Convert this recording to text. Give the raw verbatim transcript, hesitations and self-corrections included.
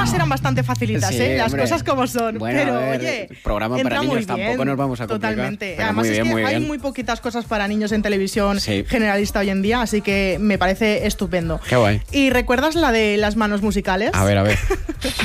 últimas eran bastante facilitas, Sí, ¿eh? Las hombre. cosas como son. Bueno, pero, a ver, oye, programa para entra muy niños, tampoco bien, nos vamos a complicar. totalmente. Pero Además muy es bien, que muy hay bien. muy poquitas cosas para niños en televisión Sí. generalista hoy en día, así que me parece estupendo. Qué guay. ¿Y recuerdas la de las manos musicales? A ver, a ver.